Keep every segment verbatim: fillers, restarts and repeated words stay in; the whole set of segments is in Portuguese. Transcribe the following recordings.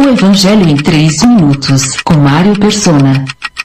O Evangelho em três minutos, com Mário Persona.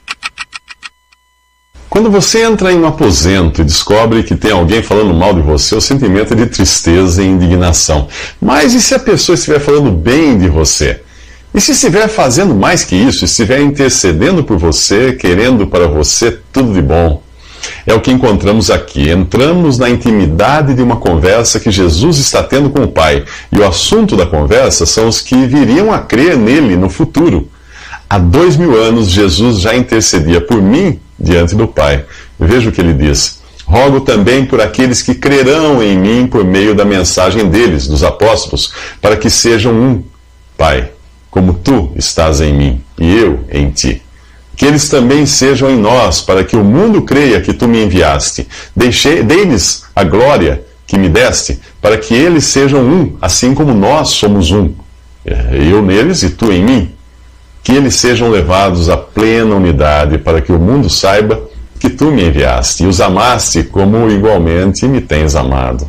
Quando você entra em um aposento e descobre que tem alguém falando mal de você, o sentimento é de tristeza e indignação. Mas e se a pessoa estiver falando bem de você? E se estiver fazendo mais que isso, estiver intercedendo por você, querendo para você tudo de bom? É o que encontramos aqui. Entramos na intimidade de uma conversa que Jesus está tendo com o Pai. E o assunto da conversa são os que viriam a crer nele no futuro. Há dois mil anos, Jesus já intercedia por mim diante do Pai. Veja o que ele diz. Rogo também por aqueles que crerão em mim por meio da mensagem deles, dos apóstolos, para que sejam um, Pai, como tu estás em mim e eu em ti. Que eles também sejam em nós, para que o mundo creia que tu me enviaste. Deixei, dei-lhes a glória que me deste, para que eles sejam um, assim como nós somos um. Eu neles e tu em mim. Que eles sejam levados à plena unidade, para que o mundo saiba que tu me enviaste e os amaste como igualmente me tens amado.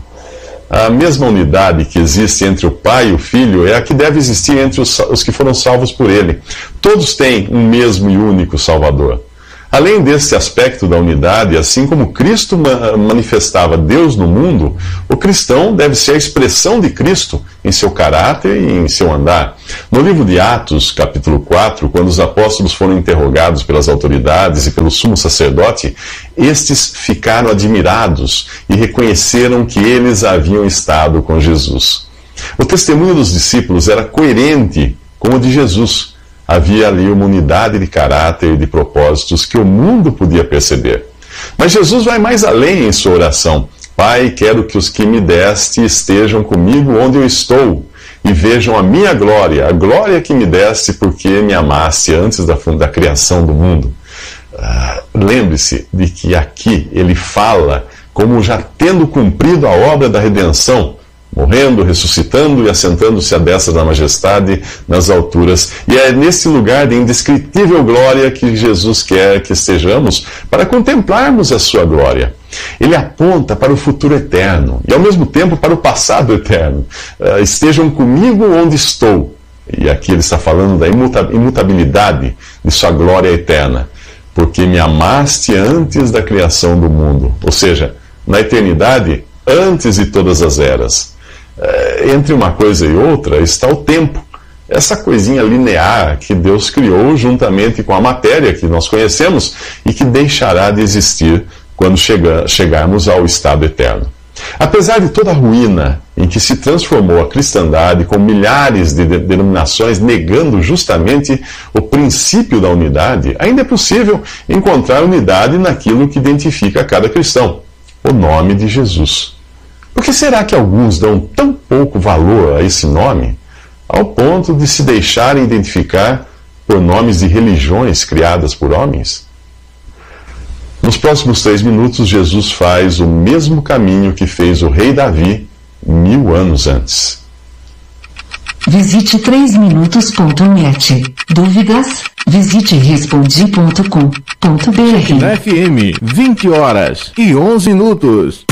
A mesma unidade que existe entre o Pai e o Filho é a que deve existir entre os, os que foram salvos por Ele. Todos têm um mesmo e único Salvador. Além desse aspecto da unidade, assim como Cristo manifestava Deus no mundo, o cristão deve ser a expressão de Cristo em seu caráter e em seu andar. No livro de Atos, capítulo quatro, quando os apóstolos foram interrogados pelas autoridades e pelo sumo sacerdote, estes ficaram admirados e reconheceram que eles haviam estado com Jesus. O testemunho dos discípulos era coerente com o de Jesus. Havia ali uma unidade de caráter e de propósitos que o mundo podia perceber. Mas Jesus vai mais além em sua oração. Pai, quero que os que me deste estejam comigo onde eu estou e vejam a minha glória, a glória que me deste porque me amaste antes da, da criação do mundo. Ah, lembre-se de que aqui ele fala como já tendo cumprido a obra da redenção, morrendo, ressuscitando e assentando-se à destra da majestade nas alturas. E é nesse lugar de indescritível glória que Jesus quer que estejamos para contemplarmos a sua glória. Ele aponta para o futuro eterno e, ao mesmo tempo, para o passado eterno. Uh, estejam comigo onde estou. E aqui ele está falando da imutabilidade de sua glória eterna. Porque me amaste antes da criação do mundo. Ou seja, na eternidade, antes de todas as eras. Entre uma coisa e outra está o tempo, essa coisinha linear que Deus criou juntamente com a matéria que nós conhecemos e que deixará de existir quando chegar, chegarmos ao estado eterno. Apesar de toda a ruína em que se transformou a cristandade, com milhares de denominações negando justamente o princípio da unidade, ainda é possível encontrar unidade naquilo que identifica cada cristão, o nome de Jesus. Por que será que alguns dão tão pouco valor a esse nome, ao ponto de se deixarem identificar por nomes de religiões criadas por homens? Nos próximos três minutos, Jesus faz o mesmo caminho que fez o rei Davi mil anos antes. Visite três minutos ponto net. Dúvidas? Visite respondi ponto com ponto br. Na F M, vinte horas e onze minutos.